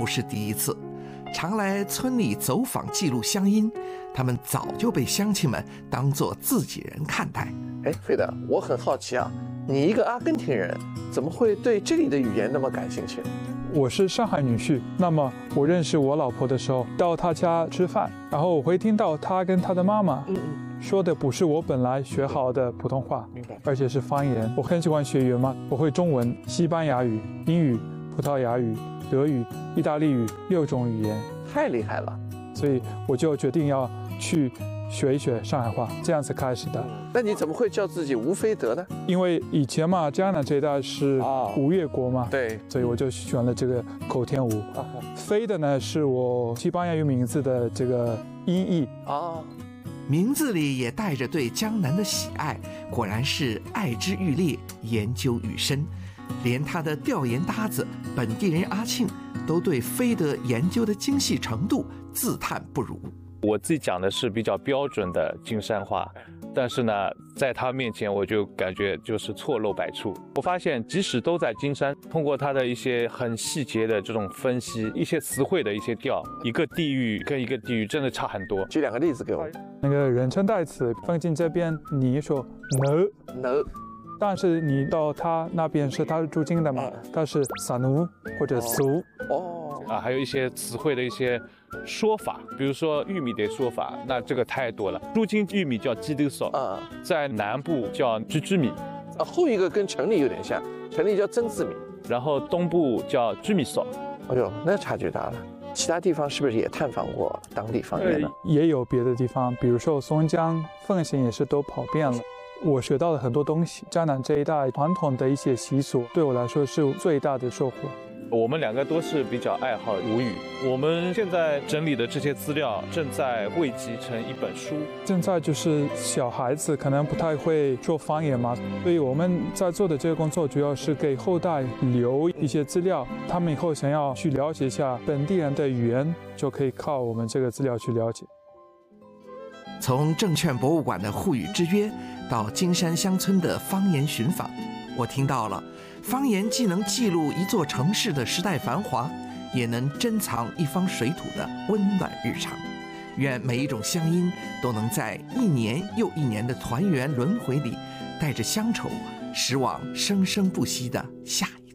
是第一次，常来村里走访记录乡音，他们早就被乡亲们当作自己人看待。 飞德，我很好奇啊，你一个阿根廷人，怎么会对这里的语言那么感兴趣？ 我是上海女婿，那么我认识我老婆的时候，到她家吃饭，然后我会听到她跟她的妈妈说的不是我本来学好的普通话，而且是方言。我很喜欢学语言嘛，我会中文、西班牙语、英语、葡萄牙语、德语、意大利语6种语言， 太厉害了！ 所以我就决定要去学一学上海话，这样子开始的。 那你怎么会叫自己吴飞德呢？ 因为以前嘛，江南这一带是吴越国嘛， 对， 所以我就选了这个口天吴。飞的呢是我西班牙语名字的这个音译名字里也带着对江南的喜爱，果然是爱之愈烈，研究愈深。连他的调研搭子本地人阿庆都对飞德研究的精细程度自叹不如。 我自己讲的是比较标准的金山话，但是呢，在他面前我就感觉就是错漏百出。我发现即使都在金山，通过他的一些很细节的这种分析，一些词汇的一些调，一个地域跟一个地域真的差很多。 举2个例子给我。 那个人称代词放进这边，你说 no， 但是你到他那边是他是驻京的嘛，他是撒奴或者苏还有一些词汇的一些说法，比如说玉米的说法，那这个太多了。驻京玉米叫鸡豆嫂，在南部叫居居米， 后一个跟城里有点像，城里叫曾字米， 然后东部叫居米嫂。 哎呦，那差距大了。其他地方是不是也探访过当地方言呢？ 也有别的地方，比如说松江、奉贤也是都跑遍了。我学到了很多东西，江南这一带传统的一些习俗，对我来说是最大的收获。 我们2个都是比较爱好吴语，我们现在整理的这些资料正在汇集成一本书。 现在就是小孩子可能不太会说方言嘛，所以我们在做的这个工作主要是给后代留一些资料，他们以后想要去了解一下本地人的语言，就可以靠我们这个资料去了解。 从证券博物馆的沪语之约到金山乡村的方言寻访，我听到了方言既能记录一座城市的时代繁华，也能珍藏一方水土的温暖日常。愿每一种乡音都能在1年又1年的团圆轮回里，带着乡愁驶往生生不息的下一